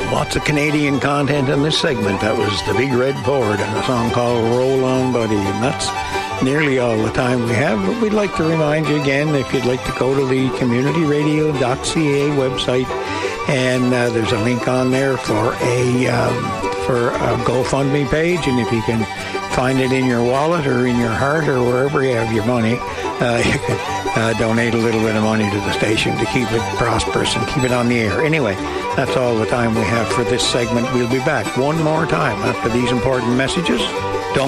Lots of Canadian content in this segment. That was the Big Red Ford and a song called Roll On Buddy. And that's nearly all the time we have. But we'd like to remind you again, if you'd like to go to the communityradio.ca website, and there's a link on there for a GoFundMe page. And if you can find it in your wallet or in your heart or wherever you have your money, you can donate a little bit of money to the station to keep it prosperous and keep it on the air. Anyway, that's all the time we have for this segment. We'll be back one more time after these important messages